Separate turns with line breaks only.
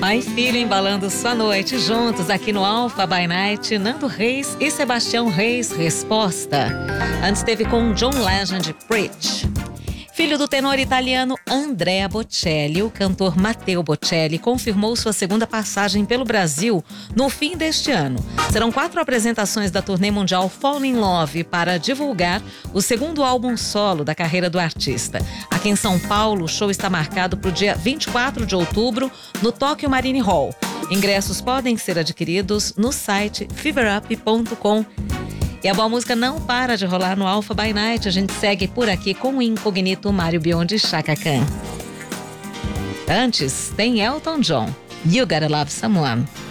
Pai e filho embalando sua noite juntos aqui no Alpha by Night, Nando Reis e Sebastião Reis, Resposta. Antes teve com John Legend, Preach. Filho do tenor italiano Andrea Bocelli, o cantor Matteo Bocelli confirmou sua segunda passagem pelo Brasil no fim deste ano. Serão 4 apresentações da turnê mundial Fall in Love para divulgar o segundo álbum solo da carreira do artista. Aqui em São Paulo, o show está marcado para o dia 24 de outubro no Tokyo Marine Hall. Ingressos podem ser adquiridos no site feverup.com. E a boa música não para de rolar no Alpha by Night. A gente segue por aqui com o incognito Mário Biondi Chaka Khan. Antes, tem Elton John, You Gotta Love Someone.